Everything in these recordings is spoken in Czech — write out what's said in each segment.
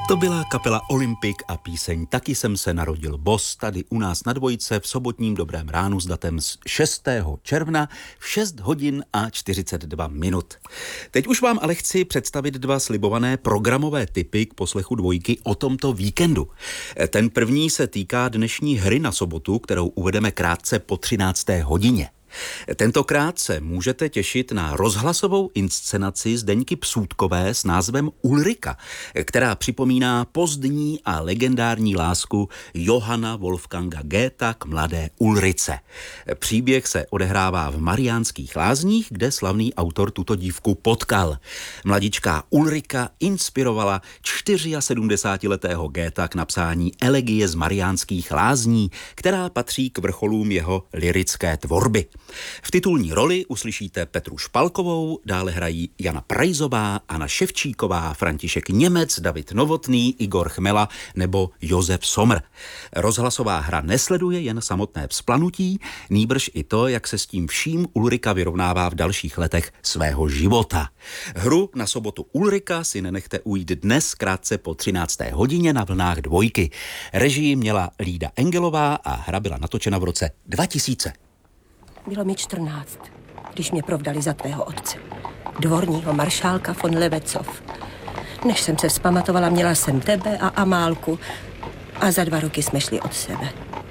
To byla kapela Olympik a píseň Taky jsem se narodil boss tady u nás na Dvojce v sobotním Dobrém ránu s datem z 6. června v 6 hodin a 42 minut. Teď už vám ale chci představit dva slibované programové tipy k poslechu Dvojky o tomto víkendu. Ten první se týká dnešní hry na sobotu, kterou uvedeme krátce po 13. hodině. Tentokrát se můžete těšit na rozhlasovou inscenaci Zdeňky Psůtkové s názvem Ulrika, která připomíná pozdní a legendární lásku Johanna Wolfganga Goetha k mladé Ulrice. Příběh se odehrává v Mariánských Lázních, kde slavný autor tuto dívku potkal. Mladičká Ulrika inspirovala 74letého Goetha k napsání elegie z Mariánských Lázní, která patří k vrcholům jeho lyrické tvorby. V titulní roli uslyšíte Petru Špalkovou, dále hrají Jana Prajzová, Anna Ševčíková, František Němec, David Novotný, Igor Chmela nebo Josef Sommer. Rozhlasová hra nesleduje jen samotné vzplanutí, nýbrž i to, jak se s tím vším Ulrika vyrovnává v dalších letech svého života. Hru na sobotu Ulrika si nenechte ujít dnes krátce po 13. hodině na vlnách Dvojky. Režii měla Lída Engelová a hra byla natočena v roce 2000. Bylo mi 14, když mě provdali za tvého otce, dvorního maršálka von Levecov. Než jsem se vzpamatovala, měla jsem tebe a Amálku a za 2 roky jsme šli od sebe.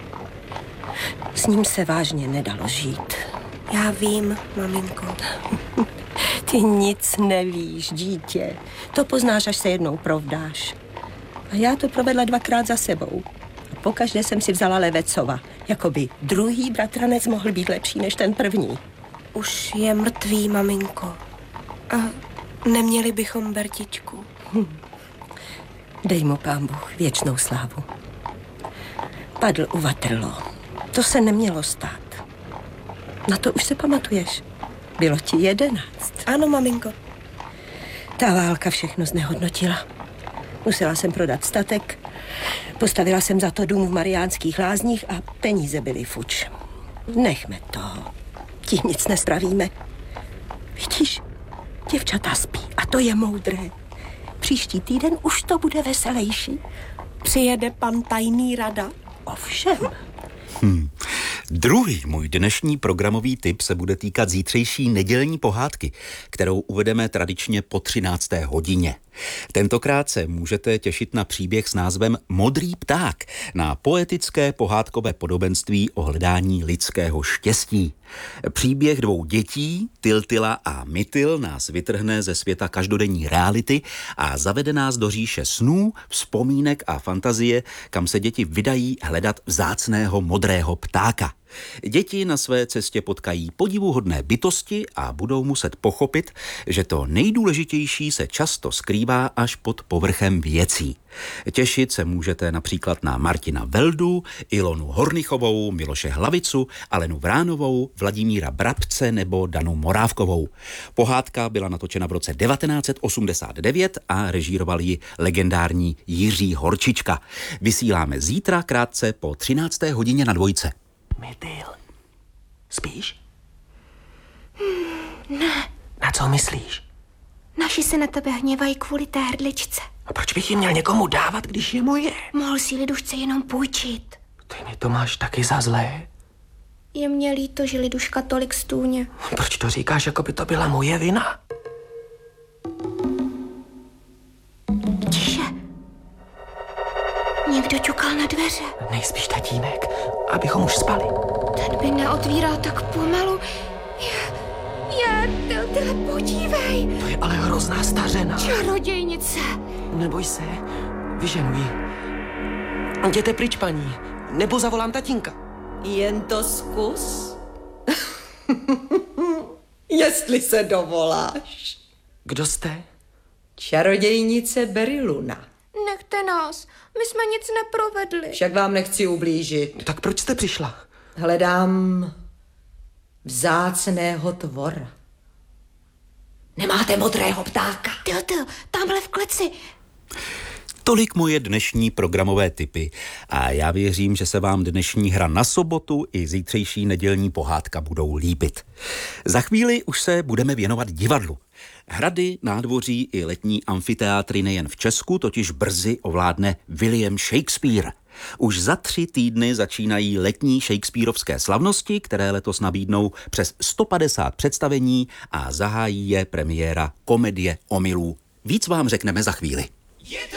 S ním se vážně nedalo žít. Já vím, maminko. Ty nic nevíš, dítě. To poznáš, až se jednou provdáš. A já to provedla 2krát za sebou. A pokaždé jsem si vzala Levecova. Jakoby druhý bratranec mohl být lepší než ten první. Už je mrtvý, maminko. A neměli bychom Bertičku. Dej mu Pán Bůh věčnou slávu. Padl u Waterloo. To se nemělo stát. Na to už se pamatuješ. Bylo ti 11. Ano, maminko. Ta válka všechno znehodnotila. Musela jsem prodat statek, postavila jsem za to dům v Mariánských Lázních a peníze byly fuč. Nechme to. Tím nic nespravíme. Vidíš, děvčata spí a to je moudré. Příští týden už to bude veselější. Přijede pan tajný rada? Ovšem. Druhý můj dnešní programový tip se bude týkat zítřejší nedělní pohádky, kterou uvedeme tradičně po 13. hodině. Tentokrát se můžete těšit na příběh s názvem Modrý pták, na poetické pohádkové podobenství o hledání lidského štěstí. Příběh 2 dětí, Tiltila a Mytil, nás vytrhne ze světa každodenní reality a zavede nás do říše snů, vzpomínek a fantazie, kam se děti vydají hledat vzácného modrého ptáka. Děti na své cestě potkají podivuhodné bytosti a budou muset pochopit, že to nejdůležitější se často skrývá až pod povrchem věcí. Těšit se můžete například na Martina Veldu, Ilonu Hornichovou, Miloše Hlavicu, Alenu Vránovou, Vladimíra Brabce nebo Danu Morávkovou. Pohádka byla natočena v roce 1989 a režíroval ji legendární Jiří Horčička. Vysíláme zítra krátce po 13. hodině na Dvojce. Mytil, spíš? Ne. Na co myslíš? Naši se na tebe hněvají kvůli té hrdličce. A proč bych ji měl někomu dávat, když je moje? Mohl si Lidušce jenom půjčit. Ty mi to máš taky za zlé? Je mě líto, že Liduška tolik stůně. Proč to říkáš, jako by to byla moje vina? Tiše. Někdo ťukal na dveře. Nejspíš tatínek, abychom už spali. Ten by neotvíral tak pomalu. Tiltile, podívej. To je ale hrozná stařena. Čarodějnice. Neboj se, vyženu ji. Jděte pryč, paní, nebo zavolám tatínka. Jen to zkus. Jestli se dovoláš. Kdo jste? Čarodějnice Beriluna. Nechte nás, my jsme nic neprovedli. Však vám nechci ublížit. Tak proč jste přišla? Hledám vzácného tvora. Nemáte modrého ptáka? Tiltil, tamhle v kleci. Tolik moje dnešní programové tipy a já věřím, že se vám dnešní hra na sobotu i zítřejší nedělní pohádka budou líbit. Za chvíli už se budeme věnovat divadlu. Hrady, nádvoří i letní amfiteátry nejen v Česku totiž brzy ovládne William Shakespeare. Už za 3 týdny začínají letní shakespearovské slavnosti, které letos nabídnou přes 150 představení a zahájí je premiéra komedie Omylů. Víc vám řekneme za chvíli.